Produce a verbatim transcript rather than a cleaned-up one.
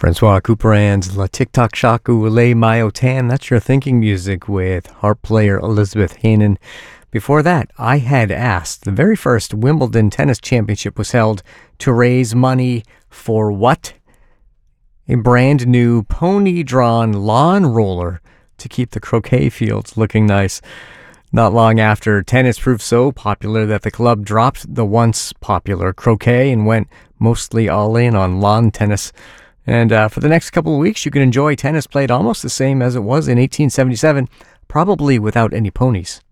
Francois Couperand's La Tic Tac Shaku Le Mayotan. That's your thinking music with harp player Elizabeth Hanen. Before that, I Had Asked. The very first Wimbledon Tennis Championship was held to raise money for what? A brand new pony-drawn lawn roller to keep the croquet fields looking nice. Not long after, tennis proved so popular that the club dropped the once popular croquet and went mostly all in on lawn tennis. And uh, for the next couple of weeks, you can enjoy tennis played almost the same as it was in eighteen seventy-seven, probably without any ponies.